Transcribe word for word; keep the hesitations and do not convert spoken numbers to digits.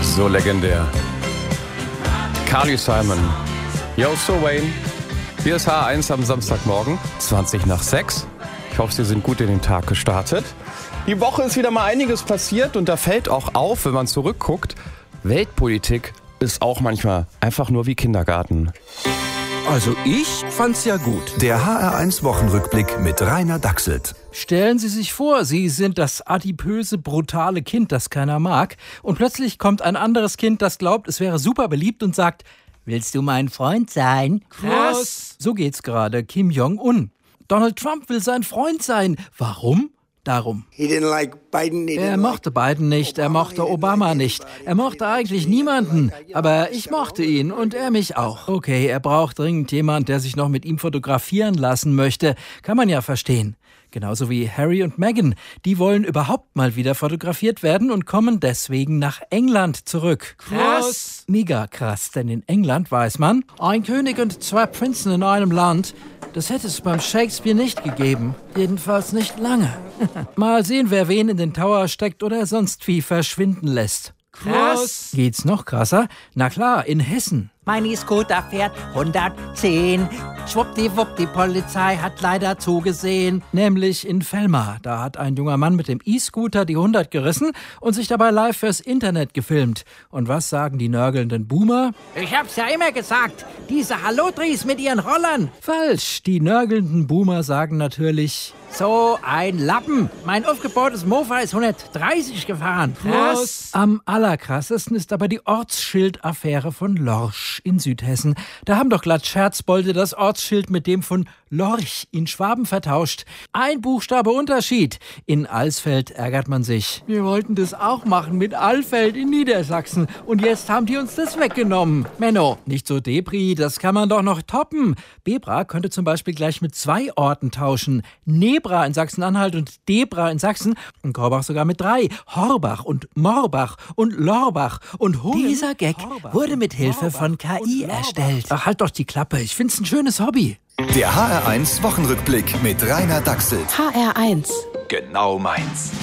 So legendär. Carly Simon. Yo, so Wayne. Hier ist H eins am Samstagmorgen, zwanzig nach sechs. Ich hoffe, Sie sind gut in den Tag gestartet. Die Woche ist wieder mal einiges passiert und da fällt auch auf, wenn man zurückguckt, Weltpolitik ist auch manchmal einfach nur wie Kindergarten. Also ich fand's ja gut. Der H R eins Wochenrückblick mit Rainer Dachselt. Stellen Sie sich vor, Sie sind das adipöse, brutale Kind, das keiner mag. Und plötzlich kommt ein anderes Kind, das glaubt, es wäre super beliebt und sagt, willst du mein Freund sein? Was? So geht's gerade Kim Jong-un. Donald Trump will sein Freund sein. Warum? Darum. Er mochte Biden nicht, er mochte Obama nicht, er mochte eigentlich niemanden, aber ich mochte ihn und er mich auch. Okay, er braucht dringend jemand, der sich noch mit ihm fotografieren lassen möchte, kann man ja verstehen. Genauso wie Harry und Meghan, die wollen überhaupt mal wieder fotografiert werden und kommen deswegen nach England zurück. Krass! Mega krass, denn in England weiß man, ein König und zwei Prinzen in einem Land, das hätte es beim Shakespeare nicht gegeben. Jedenfalls nicht lange. Mal sehen, wer wen in den Tower steckt oder sonst wie verschwinden lässt. Krass! Geht's noch krasser? Na klar, in Hessen. Mein E-Scooter fährt hundertzehn. Schwuppdiwupp, die Polizei hat leider zugesehen. Nämlich in Velmar. Da hat ein junger Mann mit dem E-Scooter die hundert gerissen und sich dabei live fürs Internet gefilmt. Und was sagen die nörgelnden Boomer? Ich hab's ja immer gesagt, diese Hallodris mit ihren Rollern. Falsch. Die nörgelnden Boomer sagen natürlich... So ein Lappen. Mein aufgebautes Mofa ist hundertdreißig gefahren. Was? Am allerkrassesten ist aber die Ortsschildaffäre von Lorsch in Südhessen. Da haben doch glatt Scherzbolde das Ortsschild mit dem von Lorch in Schwaben vertauscht. Ein Buchstabe Unterschied. In Alsfeld ärgert man sich. Wir wollten das auch machen mit Alfeld in Niedersachsen. Und jetzt haben die uns das weggenommen. Menno, nicht so Depri, das kann man doch noch toppen. Bebra könnte zum Beispiel gleich mit zwei Orten tauschen. Nebra in Sachsen-Anhalt und Debra in Sachsen. Und Korbach sogar mit drei. Horbach und Morbach und Lorbach und Hungen. Dieser Gag Horbach wurde mit und Hilfe Horbach von K I und erstellt. Ach, halt doch die Klappe. Ich find's ein schönes Hobby. Der H R eins Wochenrückblick mit Rainer Dachselt. H R eins. Genau meins.